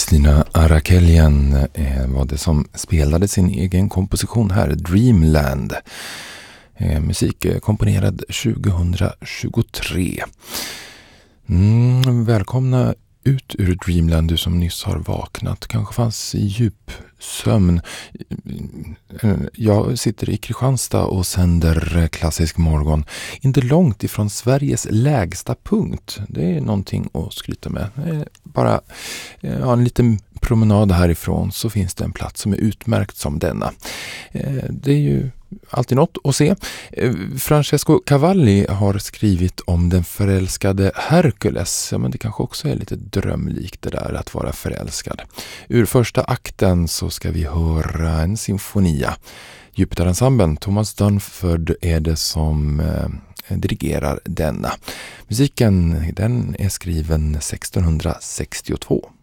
Kristina Arakelian var det som spelade sin egen komposition här, Dreamland. Musik komponerad 2023. Välkomna ut ur Dreamland, du som nyss har vaknat. Kanske fanns i djup sömn. Jag sitter i Kristianstad och sänder klassisk morgon. Inte långt ifrån Sveriges lägsta punkt. Det är någonting att skryta med. Bara en liten promenad härifrån så finns det en plats som är utmärkt som denna. Det är ju alltid något att se. Francesco Cavalli har skrivit om den förälskade Hercules. Ja, men det kanske också är lite drömlikt det där att vara förälskad. Ur första akten så ska vi höra en symfonia. Jupiterensemblen, Thomas Dunford är det som dirigerar denna. Musiken den är skriven 1662.